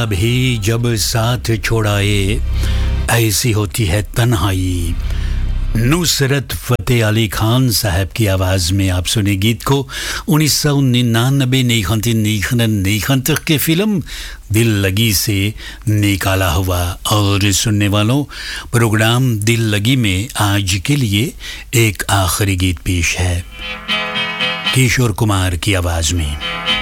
अभी जब साथ छोड़ाए ऐसी होती है तन्हाई। नुसरत फतेह अली खान साहब की आवाज़ में आप सुने गीत को 1999 के फिल्म दिल लगी से निकाला हुआ। और सुनने वालों, प्रोग्राम दिल लगी में आज के लिए एक आखिरी गीत पेश है किशोर कुमार की आवाज़ में।